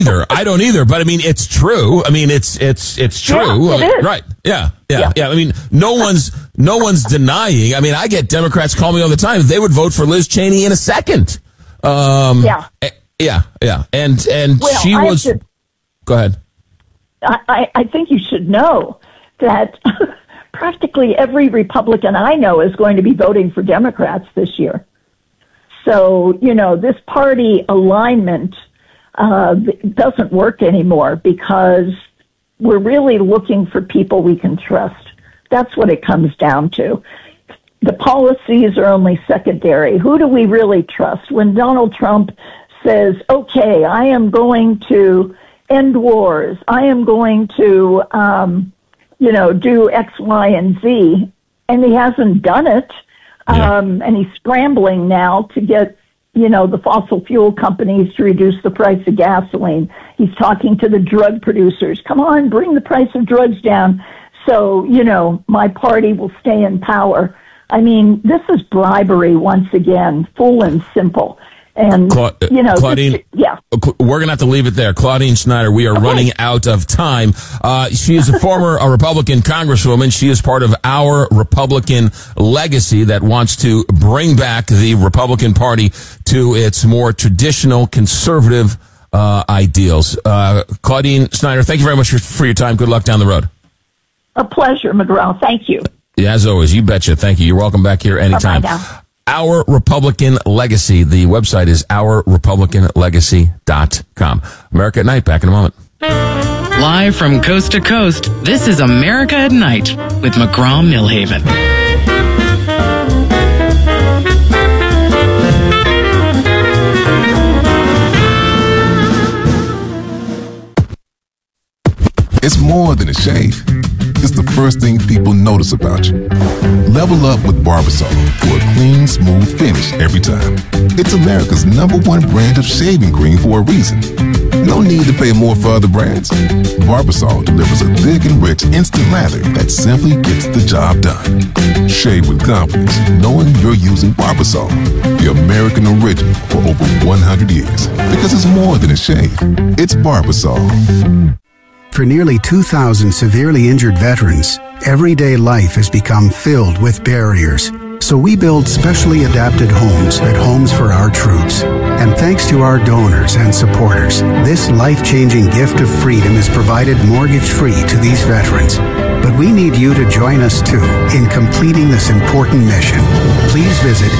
I don't either. But I mean, it's true. I mean, it's true. Yeah, it is. Right. Yeah. I mean, no one's denying. I mean, I get Democrats call me all the time. They would vote for Liz Cheney in a second. Yeah. And she was. Go ahead. I think you should know that practically every Republican I know is going to be voting for Democrats this year. So, this party alignment doesn't work anymore because we're really looking for people we can trust. That's what it comes down to. The policies are only secondary. Who do we really trust? When Donald Trump says, okay, I am going to end wars, I am going to, do X, Y, and Z, and he hasn't done it, and he's scrambling now to get, the fossil fuel companies to reduce the price of gasoline. He's talking to the drug producers. Come on, bring the price of drugs down so, my party will stay in power. I mean, this is bribery once again, full and simple. And, Claudine, we're going to have to leave it there. Claudine Snyder, we are running out of time. She is a former Republican congresswoman. She is part of our Republican legacy that wants to bring back the Republican Party to its more traditional conservative ideals. Claudine Snyder, thank you very much for your time. Good luck down the road. A pleasure, McGraw. Thank you. Yeah, as always, you betcha. Thank you. You're welcome back here anytime. Bye-bye now. Our Republican Legacy. The website is ourrepublicanlegacy.com. America at Night, back in a moment. Live from coast to coast, this is America at Night with McGraw Millhaven. It's more than a shave. It's the first thing people notice about you. Level up with Barbasol for a clean, smooth finish every time. It's America's #1 brand of shaving cream for a reason. No need to pay more for other brands. Barbasol delivers a thick and rich instant lather that simply gets the job done. Shave with confidence, knowing you're using Barbasol, the American original for over 100 years. Because it's more than a shave. It's Barbasol. For nearly 2,000 severely injured veterans, everyday life has become filled with barriers. So we build specially adapted homes at Homes for Our Troops. And thanks to our donors and supporters, this life-changing gift of freedom is provided mortgage-free to these veterans. But we need you to join us, too, in completing this important mission. Please visit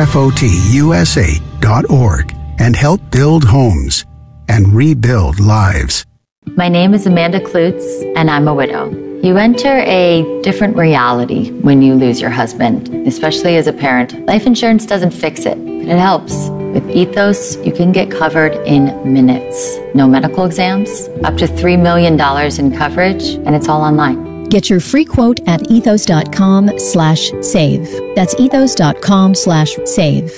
hfotusa.org and help build homes and rebuild lives. My name is Amanda Klutz, and I'm a widow. You enter a different reality when you lose your husband, especially as a parent. Life insurance doesn't fix it, but it helps. With Ethos, you can get covered in minutes. No medical exams, up to $3 million in coverage, and it's all online. Get your free quote at ethos.com/save. That's ethos.com/save.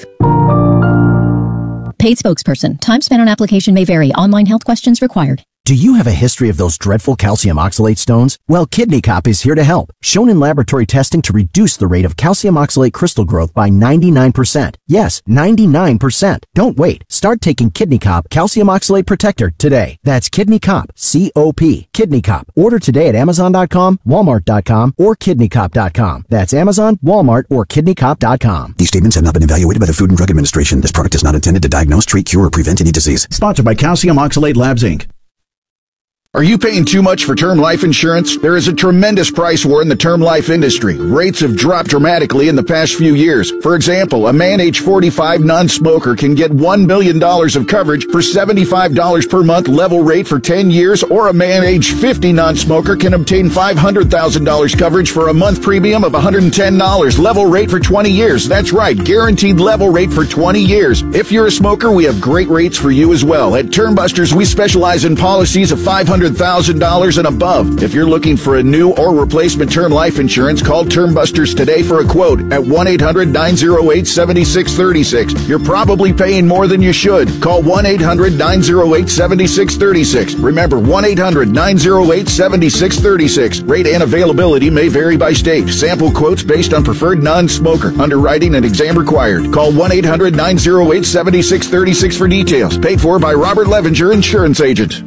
Paid spokesperson. Time spent on application may vary. Online health questions required. Do you have a history of those dreadful calcium oxalate stones? Well, Kidney Cop is here to help. Shown in laboratory testing to reduce the rate of calcium oxalate crystal growth by 99%. Yes, 99%. Don't wait. Start taking Kidney Cop Calcium Oxalate Protector today. That's Kidney Cop, C-O-P, Kidney Cop. Order today at Amazon.com, Walmart.com, or KidneyCop.com. That's Amazon, Walmart, or KidneyCop.com. These statements have not been evaluated by the Food and Drug Administration. This product is not intended to diagnose, treat, cure, or prevent any disease. Sponsored by Calcium Oxalate Labs, Inc. Are you paying too much for term life insurance? There is a tremendous price war in the term life industry. Rates have dropped dramatically in the past few years. For example, a man age 45 non-smoker can get $1 million of coverage for $75 per month level rate for 10 years, or a man age 50 non-smoker can obtain $500,000 coverage for a month premium of $110 level rate for 20 years. That's right, guaranteed level rate for 20 years. If you're a smoker, we have great rates for you as well. At Term Busters, we specialize in policies of $500,000 $100,000 and above. If you're looking for a new or replacement term life insurance, call Term Busters today for a quote at 1-800-908-7636. You're probably paying more than you should. Call 1-800-908-7636. Remember, 1-800-908-7636. Rate and availability may vary by state. Sample quotes based on preferred non-smoker. Underwriting and exam required. Call 1-800-908-7636 for details. Paid for by Robert Levinger, Insurance Agent.